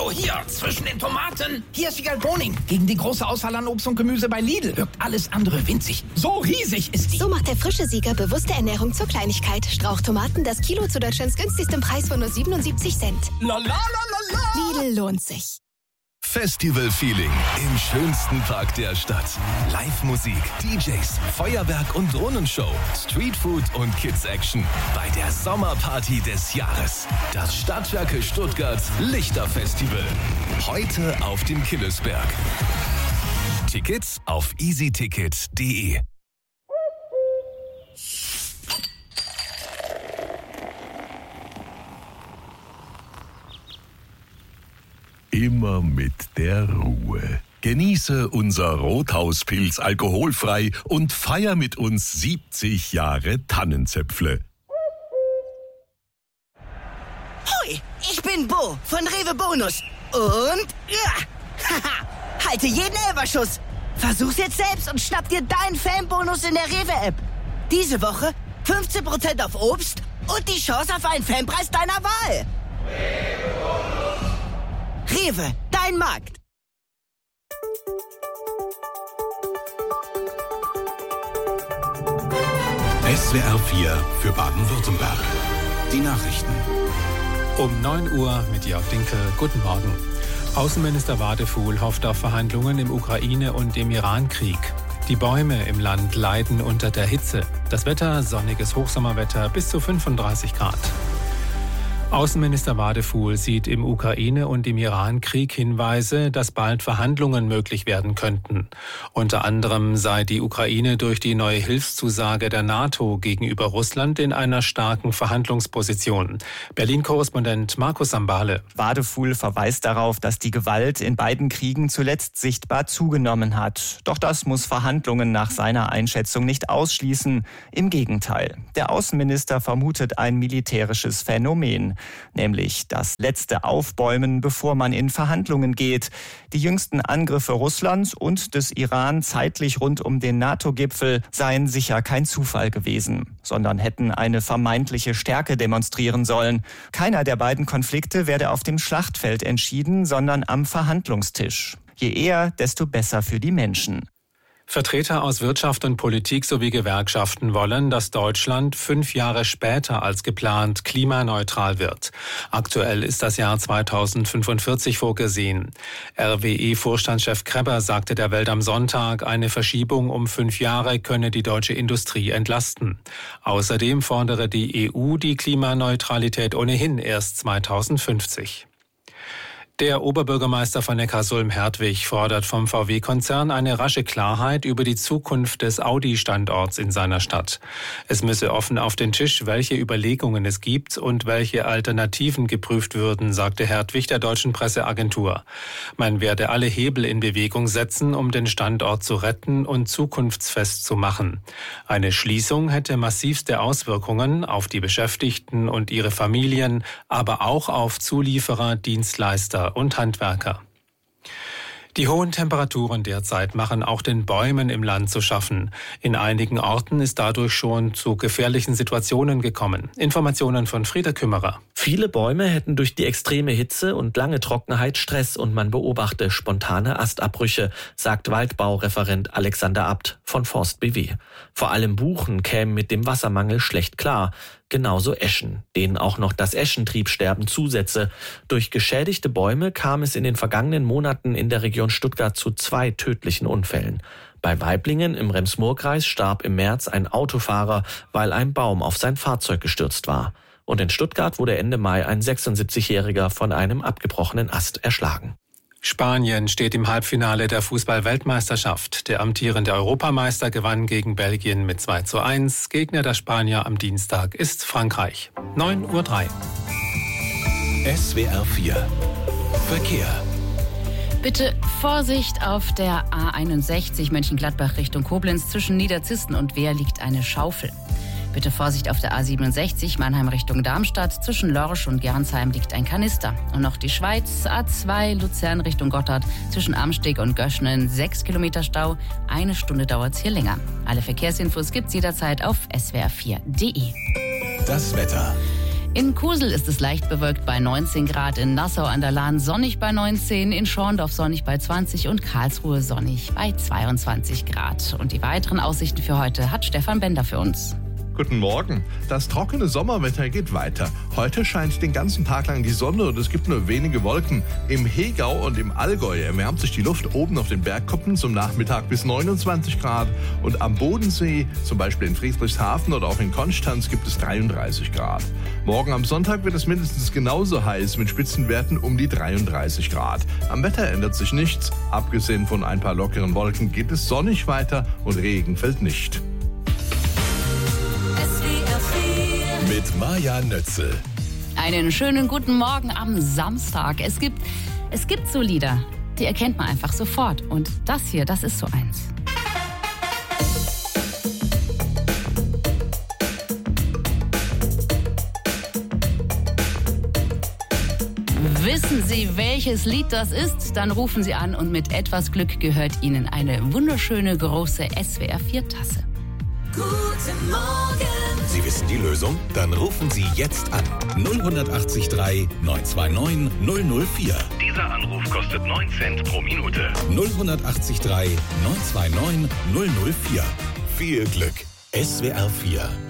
So, hier, zwischen den Tomaten. Hier ist Vigal Boning. Gegen die große Auswahl an Obst und Gemüse bei Lidl wirkt alles andere winzig. So riesig ist die. So macht der frische Sieger bewusste Ernährung zur Kleinigkeit. Strauchtomaten, das Kilo zu Deutschlands günstigstem Preis von nur 77 Cent. La la la la la. Lidl lohnt sich. Festival-Feeling im schönsten Park der Stadt. Live-Musik, DJs, Feuerwerk und Drohnenshow, Streetfood und Kids-Action bei der Sommerparty des Jahres. Das Stadtwerke Stuttgart Lichterfestival. Heute auf dem Killesberg. Tickets auf easyticket.de. Immer mit der Ruhe. Genieße unser Rothauspilz alkoholfrei und feier mit uns 70 Jahre Tannenzäpfle. Hoi, ich bin Bo von Rewe Bonus. Und haha, halte jeden Elberschuss. Versuch's jetzt selbst und schnapp dir deinen Fanbonus in der Rewe-App. Diese Woche 15% auf Obst und die Chance auf einen Fanpreis deiner Wahl. Rewe, dein Markt. SWR 4 für Baden-Württemberg. Die Nachrichten. Um 9 Uhr mit Jörg Dinkel. Guten Morgen. Außenminister Wadefuhl hofft auf Verhandlungen im Ukraine- und im Iran-Krieg. Die Bäume im Land leiden unter der Hitze. Das Wetter, sonniges Hochsommerwetter bis zu 35 Grad. Außenminister Wadefuhl sieht im Ukraine- und im Iran-Krieg Hinweise, dass bald Verhandlungen möglich werden könnten. Unter anderem sei die Ukraine durch die neue Hilfszusage der NATO gegenüber Russland in einer starken Verhandlungsposition. Berlin-Korrespondent Markus Sambale. Wadefuhl verweist darauf, dass die Gewalt in beiden Kriegen zuletzt sichtbar zugenommen hat. Doch das muss Verhandlungen nach seiner Einschätzung nicht ausschließen. Im Gegenteil. Der Außenminister vermutet ein militärisches Phänomen. Nämlich das letzte Aufbäumen, bevor man in Verhandlungen geht. Die jüngsten Angriffe Russlands und des Iran zeitlich rund um den NATO-Gipfel seien sicher kein Zufall gewesen, sondern hätten eine vermeintliche Stärke demonstrieren sollen. Keiner der beiden Konflikte werde auf dem Schlachtfeld entschieden, sondern am Verhandlungstisch. Je eher, desto besser für die Menschen. Vertreter aus Wirtschaft und Politik sowie Gewerkschaften wollen, dass Deutschland 5 Jahre später als geplant klimaneutral wird. Aktuell ist das Jahr 2045 vorgesehen. RWE-Vorstandschef Krebber sagte der Welt am Sonntag, eine Verschiebung um 5 Jahre könne die deutsche Industrie entlasten. Außerdem fordere die EU die Klimaneutralität ohnehin erst 2050. Der Oberbürgermeister von Neckarsulm-Hertwig fordert vom VW-Konzern eine rasche Klarheit über die Zukunft des Audi-Standorts in seiner Stadt. Es müsse offen auf den Tisch, welche Überlegungen es gibt und welche Alternativen geprüft würden, sagte Hertwig der deutschen Presseagentur. Man werde alle Hebel in Bewegung setzen, um den Standort zu retten und zukunftsfest zu machen. Eine Schließung hätte massivste Auswirkungen auf die Beschäftigten und ihre Familien, aber auch auf Zulieferer, Dienstleister und Handwerker. Die hohen Temperaturen derzeit machen auch den Bäumen im Land zu schaffen. In einigen Orten ist dadurch schon zu gefährlichen Situationen gekommen. Informationen von Frieda Kümmerer. Viele Bäume hätten durch die extreme Hitze und lange Trockenheit Stress und man beobachte spontane Astabbrüche, sagt Waldbaureferent Alexander Abt von Forst BW. Vor allem Buchen kämen mit dem Wassermangel schlecht klar. Genauso Eschen, denen auch noch das Eschentriebsterben zusetze. Durch geschädigte Bäume kam es in den vergangenen Monaten in der Region Stuttgart zu 2 tödlichen Unfällen. Bei Weiblingen im Rems-Murr-Kreis starb im März ein Autofahrer, weil ein Baum auf sein Fahrzeug gestürzt war. Und in Stuttgart wurde Ende Mai ein 76-Jähriger von einem abgebrochenen Ast erschlagen. Spanien steht im Halbfinale der Fußball-Weltmeisterschaft. Der amtierende Europameister gewann gegen Belgien mit 2:1. Gegner der Spanier am Dienstag ist Frankreich. 9:03 Uhr. SWR 4 Verkehr. Bitte Vorsicht auf der A61 Mönchengladbach Richtung Koblenz. Zwischen Niederzissen und Wehr liegt eine Schaufel. Bitte Vorsicht auf der A67 Mannheim Richtung Darmstadt. Zwischen Lorsch und Gernsheim liegt ein Kanister. Und noch die Schweiz, A2 Luzern Richtung Gotthard. Zwischen Amsteg und Göschnen 6 Kilometer Stau. 1 Stunde dauert es hier länger. Alle Verkehrsinfos gibt's jederzeit auf swr4.de. Das Wetter. In Kusel ist es leicht bewölkt bei 19 Grad, in Nassau an der Lahn sonnig bei 19, in Schorndorf sonnig bei 20 und Karlsruhe sonnig bei 22 Grad. Und die weiteren Aussichten für heute hat Stefan Bender für uns. Guten Morgen. Das trockene Sommerwetter geht weiter. Heute scheint den ganzen Tag lang die Sonne und es gibt nur wenige Wolken. Im Hegau und im Allgäu erwärmt sich die Luft oben auf den Bergkuppen zum Nachmittag bis 29 Grad. Und am Bodensee, zum Beispiel in Friedrichshafen oder auch in Konstanz, gibt es 33 Grad. Morgen am Sonntag wird es mindestens genauso heiß mit Spitzenwerten um die 33 Grad. Am Wetter ändert sich nichts. Abgesehen von ein paar lockeren Wolken geht es sonnig weiter und Regen fällt nicht. Mit Maja Nötzel. Einen schönen guten Morgen am Samstag. Es gibt so Lieder, die erkennt man einfach sofort. Und das hier, das ist so eins. Wissen Sie, welches Lied das ist? Dann rufen Sie an und mit etwas Glück gehört Ihnen eine wunderschöne große SWR4-Tasse. Guten Morgen! Sie wissen die Lösung? Dann rufen Sie jetzt an. 0183 929 004. Dieser Anruf kostet 9 Cent pro Minute. 0183 929 004. Viel Glück. SWR 4